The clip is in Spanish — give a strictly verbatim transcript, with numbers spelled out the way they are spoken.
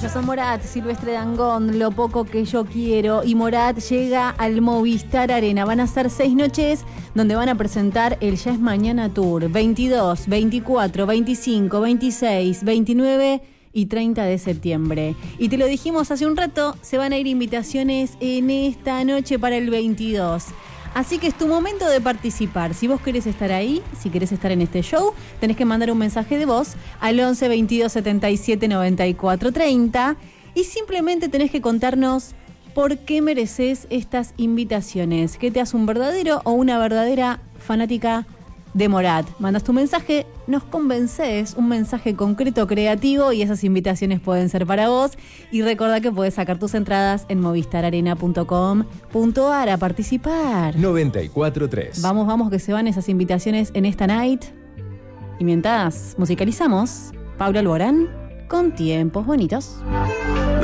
Ellos son Morat, Silvestre Dangond, Lo Poco Que Yo Quiero. Y Morat llega al Movistar Arena. Van a ser seis noches donde van a presentar el Ya Es Mañana Tour. veintidós, veinticuatro, veinticinco, veintiséis, veintinueve y treinta de septiembre. Y te lo dijimos hace un rato, se van a ir invitaciones en esta noche para el veintidós. Así que es tu momento de participar. Si vos querés estar ahí, si querés estar en este show, tenés que mandar un mensaje de voz al once, veintidós, setenta y siete, noventa y cuatro, treinta y simplemente tenés que contarnos por qué mereces estas invitaciones. ¿Qué te hace un verdadero o una verdadera fanática de Morat? Mandas tu mensaje, nos convences, un mensaje concreto, creativo, y esas invitaciones pueden ser para vos. Y recordá que podés sacar tus entradas en movistar arena punto com punto a r a participar. noventa y cuatro tres. Vamos, vamos, que se van esas invitaciones en esta night. Y mientras musicalizamos, Pablo Alborán con Tiempos Bonitos.